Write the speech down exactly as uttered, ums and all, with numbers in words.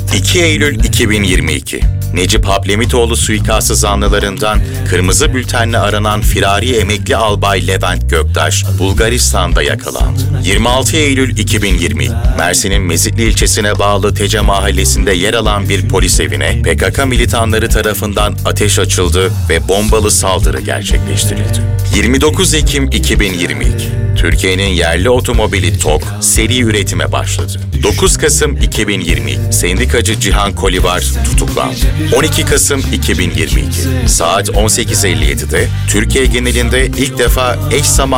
iki Eylül iki bin yirmi iki. Necip Hablemitoğlu suikastı zanlılarından kırmızı bültenle aranan firari emekli albay Levent Göktaş, Bulgaristan'da yakalandı. yirmi altı Eylül iki bin yirmi. Mersin'in Mezitli ilçesine bağlı Tece mahallesinde yer alan bir polis evine P K K militanları tarafından ateş açıldı ve bombalı saldırı gerçekleştirildi. yirmi dokuz Ekim iki bin yirmi iki. Türkiye'nin yerli otomobili TOG seri üretime başladı. dokuz Kasım iki bin yirmi iki. Sendikacı Cihan Kolivar tutuklandı. on iki Kasım iki bin yirmi iki. Saat on sekiz elli yedi'de Türkiye genelinde ilk defa eş zamanlı